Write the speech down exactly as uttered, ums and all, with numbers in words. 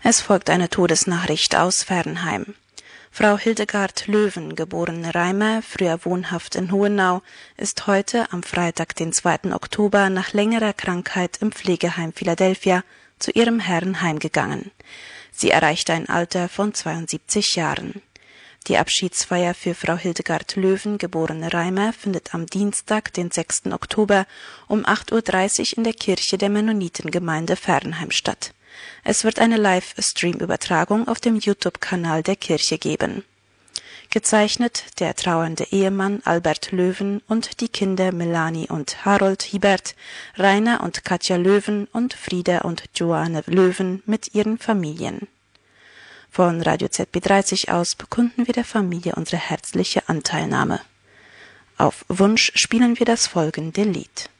Es folgt eine Todesnachricht aus Fernheim. Frau Hildegard Löwen, geborene Reimer, früher wohnhaft in Hohenau, ist heute am Freitag, den zweiten Oktober, nach längerer Krankheit im Pflegeheim Philadelphia zu ihrem Herrn heimgegangen. Sie erreichte ein Alter von zweiundsiebzig Jahren. Die Abschiedsfeier für Frau Hildegard Löwen, geborene Reimer, findet am Dienstag, den sechsten Oktober, um acht Uhr dreißig in der Kirche der Mennonitengemeinde Fernheim statt. Es wird eine Livestream-Übertragung auf dem YouTube-Kanal der Kirche geben. Gezeichnet der trauernde Ehemann Albert Löwen und die Kinder Melanie und Harold Hiebert, Rainer und Katja Löwen und Frieda und Joanne Löwen mit ihren Familien. Von Radio Z B dreißig aus bekunden wir der Familie unsere herzliche Anteilnahme. Auf Wunsch spielen wir das folgende Lied.